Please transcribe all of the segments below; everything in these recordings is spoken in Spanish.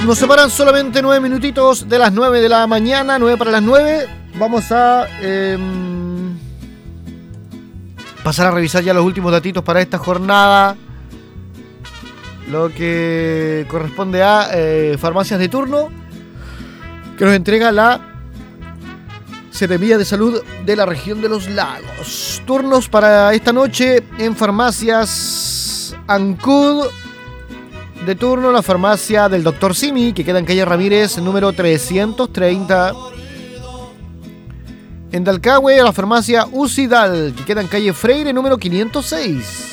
Nos separan solamente 9 minutitos de las 9 de la mañana, 9 para las 9. Vamos a pasar a revisar ya los últimos datitos para esta jornada. Lo que corresponde a farmacias de turno, que nos entrega la Seremía de Salud de la región de los lagos. Turnos para esta noche en farmacias Ancud. De turno la farmacia del Dr. Simi, que queda en calle Ramírez, número 330. En Dalcahue, la farmacia Ucidal, que queda en calle Freire, número 506.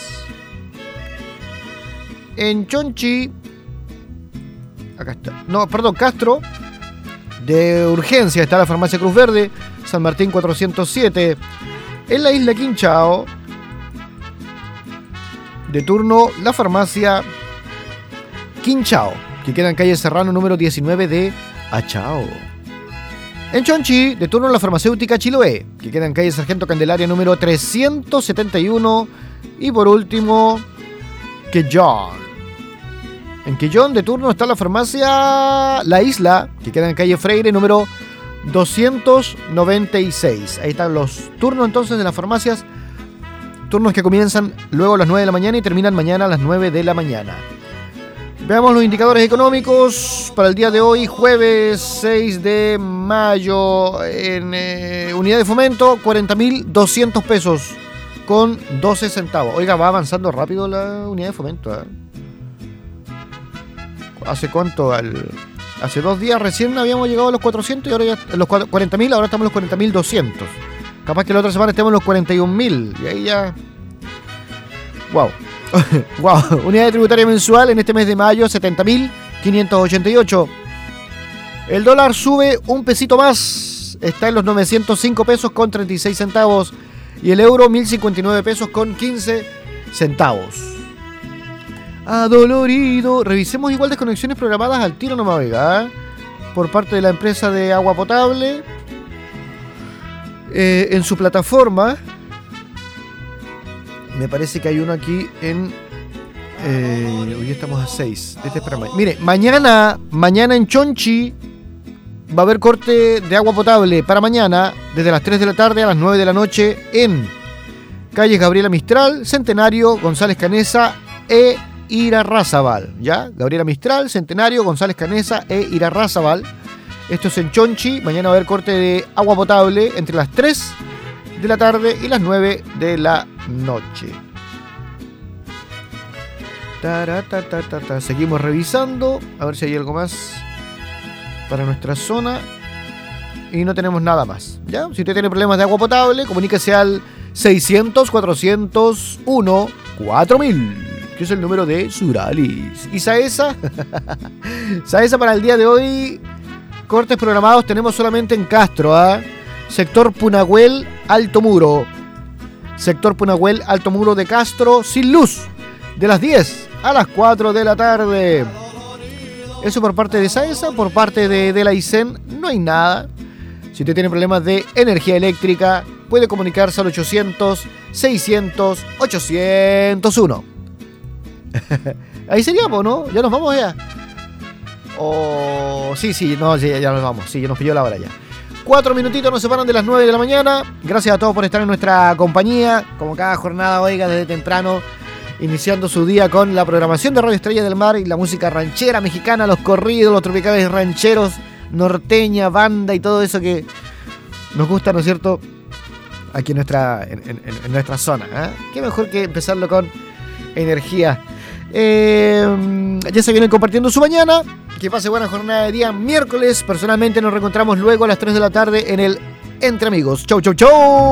En Chonchi, acá está, no, perdón, Castro, de urgencia está la farmacia Cruz Verde, San Martín 407. En la isla Quinchao, de turno la farmacia Quinchao, que queda en calle Serrano número 19 de Achao. En Chonchi, de turno la farmacéutica Chiloé, que queda en calle Sargento Candelaria número 371. Y por último, Quellón. En Quellón, de turno está la farmacia La Isla, que queda en calle Freire número 296. Ahí están los turnos entonces de las farmacias. Turnos que comienzan luego a las 9 de la mañana y terminan mañana a las 9 de la mañana. Veamos los indicadores económicos para el día de hoy, jueves 6 de mayo. En unidad de fomento, 40.200 pesos con 12 centavos. Oiga, va avanzando rápido la unidad de fomento, ¿eh? ¿Hace cuánto? Hace 2 días recién habíamos llegado a los 400 y ahora ya los 40.000, ahora estamos en los 40.200. Capaz que la otra semana estemos en los 41.000 y ahí ya... ¡Wow! Wow, unidad tributaria mensual en este mes de mayo, 70.588. El dólar sube un pesito más, está en los 905 pesos con 36 centavos. Y el euro, 1.059 pesos con 15 centavos. Adolorido. Revisemos igual desconexiones programadas al tiro nomás, oiga, por parte de la empresa de agua potable. En su plataforma me parece que hay uno aquí en... hoy estamos a 6. Este es para mañana. Mire, mañana en Chonchi va a haber corte de agua potable para mañana, desde las 3 de la tarde a las 9 de la noche en calles Gabriela Mistral, Centenario, González Canesa e Irarrázaval. ¿Ya? Gabriela Mistral, Centenario, González Canesa e Irarrázaval. Esto es en Chonchi. Mañana va a haber corte de agua potable entre las 3 de la tarde y las 9 de la noche. Seguimos revisando a ver si hay algo más para nuestra zona y no tenemos nada más, ¿ya? Si usted tiene problemas de agua potable, comuníquese al 600-401-4000, que es el número de Suralis. Y Saesa Saesa para el día de hoy, cortes programados tenemos solamente en Castro, sector Punahuel, Alto Muro. Sector Punahuel, Alto Muro de Castro, sin luz, de las 10 a las 4 de la tarde. Eso por parte de Saesa. Por parte de la ICEN no hay nada. Si usted tiene problemas de energía eléctrica, puede comunicarse al 800-600-801. Ahí seríamos, ¿no? Ya nos vamos ya. Sí, no, ya nos vamos. Sí, ya nos pilló la hora ya. 4 minutitos nos separan de las 9 de la mañana. Gracias a todos por estar en nuestra compañía. Como cada jornada, oiga, desde temprano, iniciando su día con la programación de Radio Estrella del Mar y la música ranchera mexicana, los corridos, los tropicales rancheros, norteña, banda y todo eso que nos gusta, ¿no es cierto?, aquí en nuestra zona, ¿eh? Qué mejor que empezarlo con energía. Ya se vienen compartiendo su mañana. Que pase buena jornada de día miércoles. Personalmente nos reencontramos luego a las 3 de la tarde en el Entre Amigos. Chau, chau, chau.